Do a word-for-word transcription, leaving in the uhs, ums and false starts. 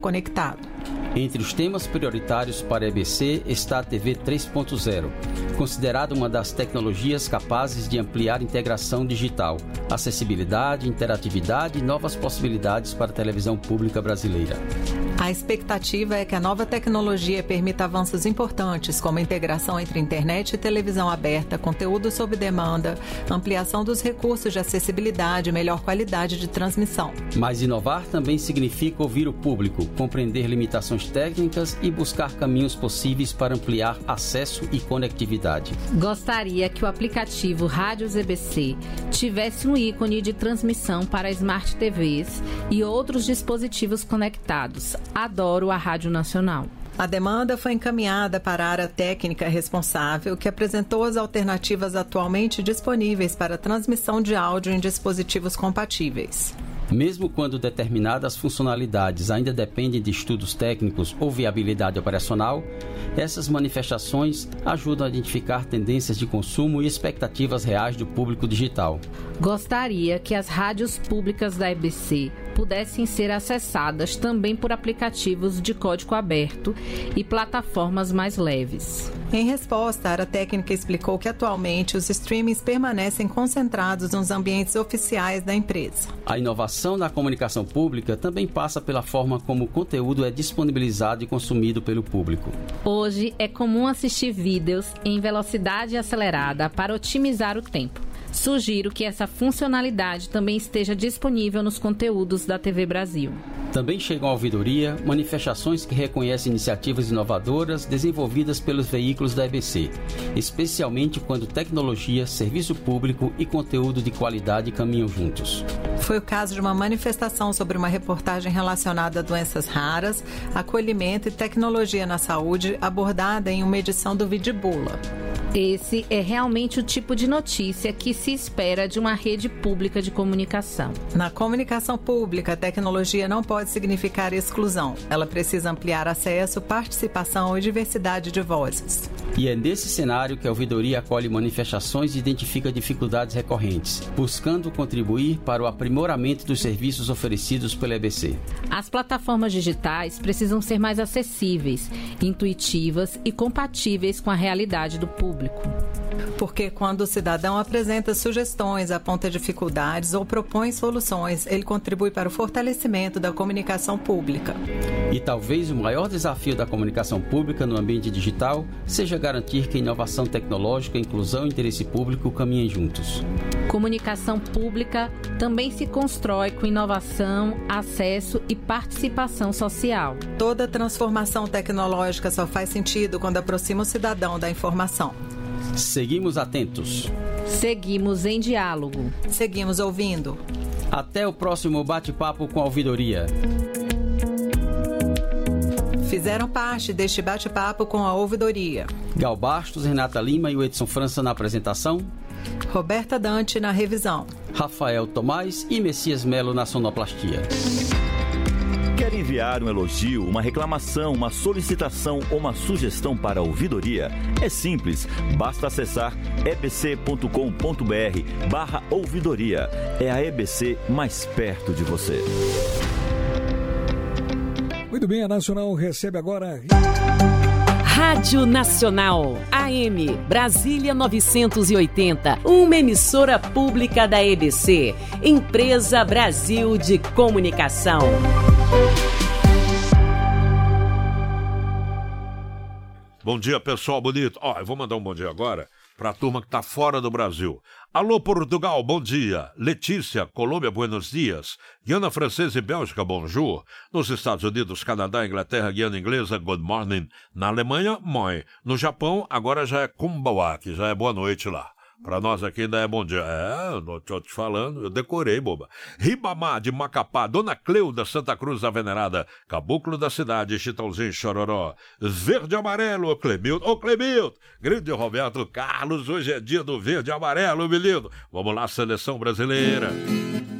conectado. Entre os temas prioritários para a E B C está a T V três ponto zero, considerada uma das tecnologias capazes de ampliar a integração digital, acessibilidade, interatividade e novas possibilidades para a televisão pública brasileira. A expectativa é que a nova tecnologia permita avanços importantes, como a integração entre internet e televisão aberta, conteúdo sob demanda, ampliação dos recursos de acessibilidade e melhor qualidade de transmissão. Mas inovar também significa ouvir o público, compreender limitações técnicas e buscar caminhos possíveis para ampliar acesso e conectividade. Gostaria que o aplicativo Rádios E B C tivesse um ícone de transmissão para Smart T Vs e outros dispositivos conectados. Adoro a Rádio Nacional. A demanda foi encaminhada para a área técnica responsável, que apresentou as alternativas atualmente disponíveis para a transmissão de áudio em dispositivos compatíveis. Mesmo quando determinadas funcionalidades ainda dependem de estudos técnicos ou viabilidade operacional, essas manifestações ajudam a identificar tendências de consumo e expectativas reais do público digital. Gostaria que as rádios públicas da E B C pudessem ser acessadas também por aplicativos de código aberto e plataformas mais leves. Em resposta, a área técnica explicou que atualmente os streamings permanecem concentrados nos ambientes oficiais da empresa. A inovação na comunicação pública também passa pela forma como o conteúdo é disponibilizado e consumido pelo público. Hoje é comum assistir vídeos em velocidade acelerada para otimizar o tempo. Sugiro que essa funcionalidade também esteja disponível nos conteúdos da T V Brasil. Também chegam à ouvidoria manifestações que reconhecem iniciativas inovadoras desenvolvidas pelos veículos da E B C, especialmente quando tecnologia, serviço público e conteúdo de qualidade caminham juntos. Foi o caso de uma manifestação sobre uma reportagem relacionada a doenças raras, acolhimento e tecnologia na saúde, abordada em uma edição do Vidibula. Esse é realmente o tipo de notícia que se espera de uma rede pública de comunicação. Na comunicação pública, a tecnologia não pode significar exclusão. Ela precisa ampliar acesso, participação e diversidade de vozes. E é nesse cenário que a ouvidoria acolhe manifestações e identifica dificuldades recorrentes, buscando contribuir para o aprimoramento dos serviços oferecidos pela E B C. As plataformas digitais precisam ser mais acessíveis, intuitivas e compatíveis com a realidade do público. Porque quando o cidadão apresenta sugestões, aponta dificuldades ou propõe soluções, ele contribui para o fortalecimento da comunicação pública. E talvez o maior desafio da comunicação pública no ambiente digital seja garantir que a inovação tecnológica, inclusão e interesse público caminhem juntos. Comunicação pública também se constrói com inovação, acesso e participação social. Toda transformação tecnológica só faz sentido quando aproxima o cidadão da informação. Seguimos atentos. Seguimos em diálogo. Seguimos ouvindo. Até o próximo bate-papo com a ouvidoria. Fizeram parte deste bate-papo com a ouvidoria Gal Bastos, Renata Lima e o Edson França na apresentação, Roberta Dante na revisão, Rafael Tomás e Messias Melo na sonoplastia. Quer enviar um elogio, uma reclamação, uma solicitação ou uma sugestão para a ouvidoria? É simples, basta acessar ebc.com.br barra ouvidoria. É a E B C mais perto de você. Muito bem, a Nacional recebe agora... Rádio Nacional, A M, Brasília novecentos e oitenta, uma emissora pública da E B C, Empresa Brasil de Comunicação. Bom dia, pessoal bonito. Ó, eu vou mandar um bom dia agora para a turma que está fora do Brasil. Alô, Portugal, bom dia. Letícia, Colômbia, buenos dias. Guiana Francesa e Bélgica, bonjour. Nos Estados Unidos, Canadá, Inglaterra, Guiana Inglesa, good morning. Na Alemanha, moi. No Japão, agora já é kumbawa, que já é boa noite lá. Pra nós aqui ainda é bom dia. É, eu tô te falando, eu decorei, boba. Ribamar de Macapá, Dona Cleuda, Santa Cruz da Venerada, Caboclo da Cidade, Chitãozinho, Chororó, Verde e Amarelo, ô Clemilton, ô Clemilton, grande Roberto Carlos, hoje é dia do Verde e Amarelo, menino. Vamos lá, seleção brasileira.